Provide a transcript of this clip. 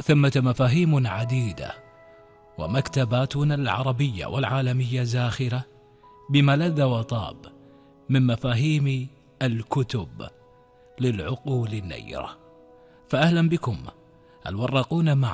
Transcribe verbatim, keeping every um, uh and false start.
ثمة مفاهيم عديدة، ومكتباتنا العربية والعالمية زاخرة بما لذ وطاب من مفاهيم الكتب للعقول النيرة. فأهلا بكم الوراقون مع